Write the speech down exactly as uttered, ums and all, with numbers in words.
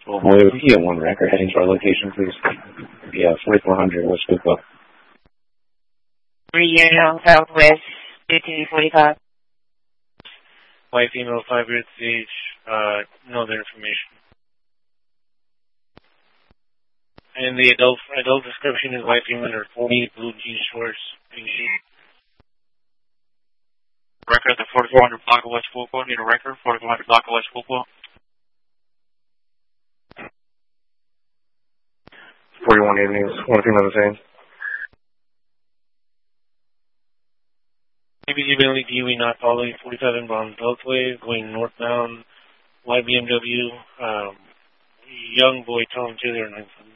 Oh boy, we can get one record heading to our location, please. Yeah, forty-four hundred West Schuylkill. Reunion Southwest, fifteen forty-five. White female, five years of age, uh, no other information. And the adult adult description is white female under forty, blue jean shorts, pink sheet. Record at the forty-four hundred block of West Schuylkill. Need a record, forty-four hundred block of West Schuylkill. forty-one evenings, one female the same. A B C Bentley D U E not following, forty-five inbound Beltway, going northbound, white B M W, um, young boy Tom Taylor, nine seven.